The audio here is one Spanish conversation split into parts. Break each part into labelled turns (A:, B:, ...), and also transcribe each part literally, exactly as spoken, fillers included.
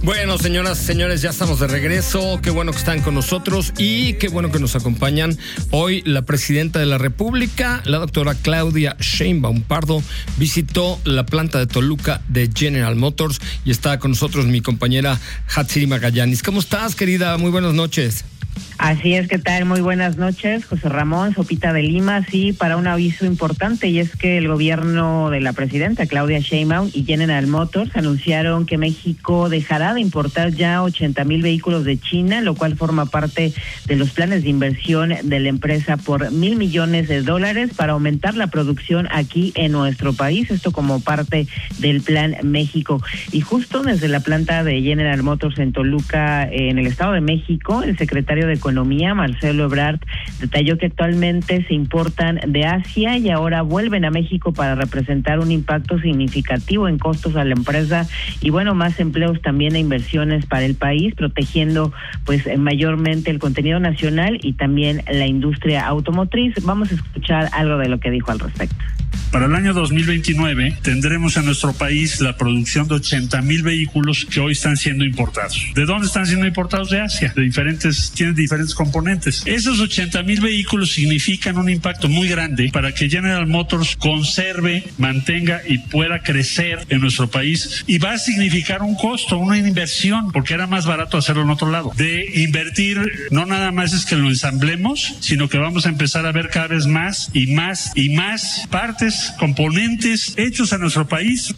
A: Bueno, señoras, señores, ya estamos de regreso. Qué bueno que están con nosotros y qué bueno que nos acompañan hoy. La presidenta de la República, la doctora Claudia Sheinbaum Pardo, visitó la planta de Toluca de General Motors y está con nosotros mi compañera Hatsiri Magallanes. ¿Cómo estás, querida? Muy buenas noches.
B: Así es, ¿qué tal? Muy buenas noches, José Ramón, Sopita de Lima. Sí, para un aviso importante, y es que el gobierno de la presidenta Claudia Sheinbaum y General Motors anunciaron que México dejará de importar ya ochenta mil vehículos de China, lo cual forma parte de los planes de inversión de la empresa por mil millones de dólares para aumentar la producción aquí en nuestro país, esto como parte del Plan México. Y justo desde la planta de General Motors en Toluca, en el Estado de México, el secretario de Economía, Marcelo Ebrard, detalló que actualmente se importan de Asia y ahora vuelven a México para representar un impacto significativo en costos a la empresa y bueno, más empleos también e inversiones para el país, protegiendo pues mayormente el contenido nacional y también la industria automotriz. Vamos a escuchar algo de lo que dijo al respecto.
C: Para el año dos mil veintinueve tendremos en nuestro país la producción de ochenta mil vehículos que hoy están siendo importados. ¿De dónde están siendo importados? De Asia. De diferentes, tienen diferentes componentes. Esos ochenta mil vehículos significan un impacto muy grande para que General Motors conserve, mantenga y pueda crecer en nuestro país. Y va a significar un costo, una inversión, porque era más barato hacerlo en otro lado. De invertir, no nada más es que lo ensamblemos, sino que vamos a empezar a ver cada vez más y más y más partes, componentes hechos en nuestro país.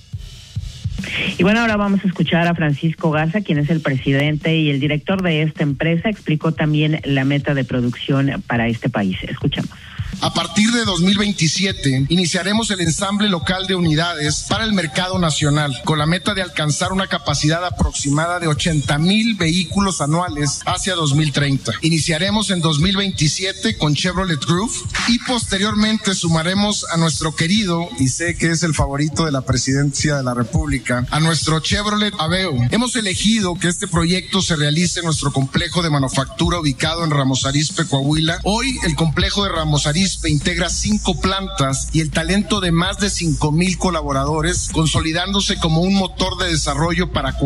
B: Y bueno, ahora vamos a escuchar a Francisco Garza, quien es el presidente y el director de esta empresa. Explicó también la meta de producción para este país. Escuchamos.
D: A partir de dos mil veintisiete, iniciaremos el ensamble local de unidades para el mercado nacional, con la meta de alcanzar una capacidad aproximada de ochenta mil vehículos anuales hacia dos mil treinta. Iniciaremos en dos mil veintisiete con Chevrolet Groove y posteriormente sumaremos a nuestro querido, y sé que es el favorito de la presidencia de la República, a nuestro Chevrolet Aveo. Hemos elegido que este proyecto se realice en nuestro complejo de manufactura ubicado en Ramos Arizpe, Coahuila. Hoy el complejo de Ramos Arizpe integra cinco plantas y el talento de más de cinco mil colaboradores, consolidándose como un motor de desarrollo para